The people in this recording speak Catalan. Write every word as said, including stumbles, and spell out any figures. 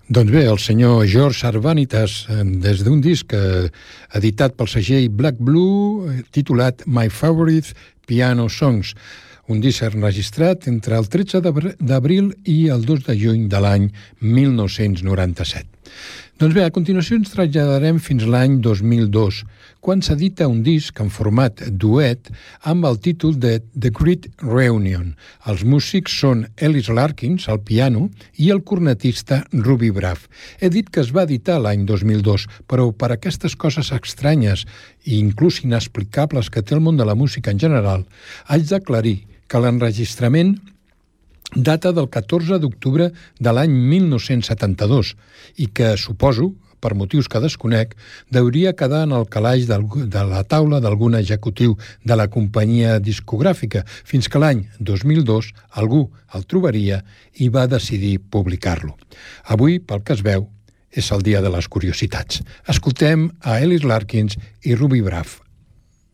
Doncs bé, el senyor George Arvanitas, des d'un disc editat pel segell Black Blue, titulat My Favorite Piano Songs, un disc enregistrat entre el tretze d'abril i el dos de juny de l'any mil nou-cents noranta-set. Doncs bé, a continuació ens traslladarem fins l'any dos mil dos, quan s'edita un disc en format duet amb el títol de The Great Reunion. Els músics són Ellis Larkins, al piano, i el cornetista Ruby Braff. He dit que es va editar l'any dos mil dos, però per aquestes coses estranyes i inclús inexplicables que té el món de la música en general, haig d'aclarir que l'enregistrament data del catorze d'octubre de l'any mil nou-cents setanta-dos i que, suposo, per motius que desconec, deuria quedar en el calaix de la taula d'algun executiu de la companyia discogràfica, fins que l'any dos mil dos algú el trobaria i va decidir publicar-lo. Avui, pel que es veu, és el dia de les curiositats. Escoltem a Ellis Larkins i Ruby Braff